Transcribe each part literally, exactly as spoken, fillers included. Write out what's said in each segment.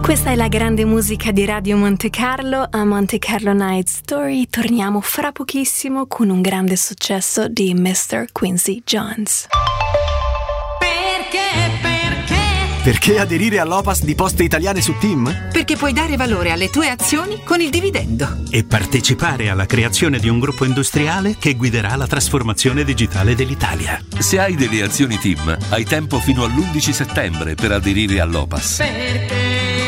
Questa è la grande musica di Radio Monte Carlo. A Monte Carlo Night Story torniamo fra pochissimo con un grande successo di mister Quincy Jones. Perché, perché? Perché aderire all'O P A S di Poste Italiane su TIM? Perché puoi dare valore alle tue azioni con il dividendo. E partecipare alla creazione di un gruppo industriale che guiderà la trasformazione digitale dell'Italia. Se hai delle azioni TIM, hai tempo fino all'undici settembre per aderire all'O P A S. Perché?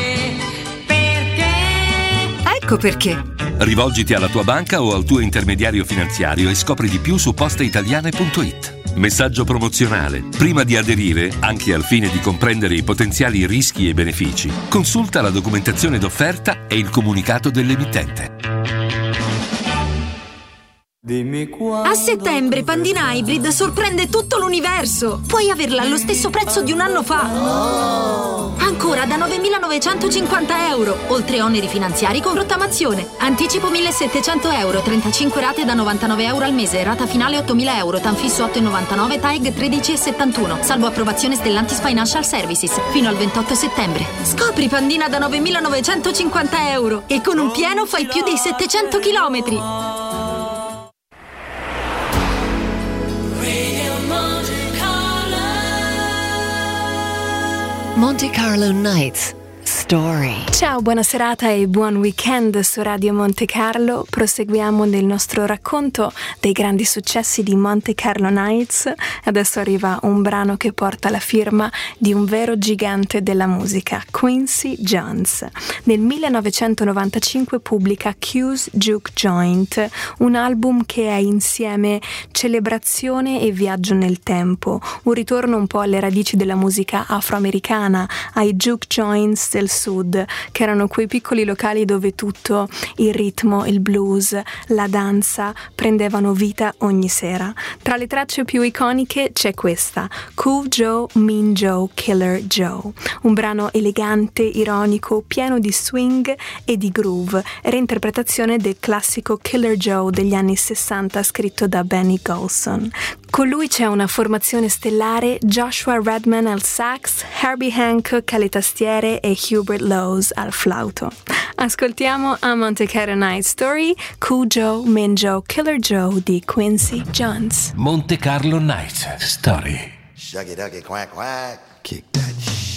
Ecco perché. Rivolgiti alla tua banca o al tuo intermediario finanziario e scopri di più su posteitaliane punto it. Messaggio promozionale. Prima di aderire, anche al fine di comprendere i potenziali rischi e benefici, consulta la documentazione d'offerta e il comunicato dell'emittente. A settembre Pandina Hybrid sorprende tutto l'universo. Puoi averla allo stesso prezzo di un anno fa. Ancora da novemilanovecentocinquanta euro, oltre oneri finanziari con rottamazione. Anticipo millesettecento euro, trentacinque rate da novantanove euro al mese, rata finale ottomila euro, Tanfisso otto virgola novantanove, T A E G tredici virgola settantuno, salvo approvazione Stellantis Financial Services, fino al ventotto settembre. Scopri Pandina da novemilanovecentocinquanta euro e con un pieno fai più di settecento chilometri. Monte Carlo Nights Story. Ciao, buona serata e buon weekend su Radio Monte Carlo. Proseguiamo nel nostro racconto dei grandi successi di Monte Carlo Nights. Adesso arriva un brano che porta la firma di un vero gigante della musica, Quincy Jones. Nel millenovecentonovantacinque pubblica Q's Juke Joint, un album che è insieme celebrazione e viaggio nel tempo, un ritorno un po' alle radici della musica afroamericana, ai juke joints del sud, che erano quei piccoli locali dove tutto, il ritmo, il blues, la danza, prendevano vita ogni sera. Tra le tracce più iconiche c'è questa, Cool Joe, Mean Joe, Killer Joe, un brano elegante, ironico, pieno di swing e di groove, reinterpretazione del classico Killer Joe degli anni sessanta scritto da Benny Golson. Con lui c'è una formazione stellare, Joshua Redman al sax, Herbie Hancock alle tastiere e Hubert Laws al flauto. Ascoltiamo a Monte Carlo Night Story, Cool Joe, Mean Joe, Killer Joe di Quincy Jones. Monte Carlo Night Story. Shucky ducky quack quack. Kick that shit.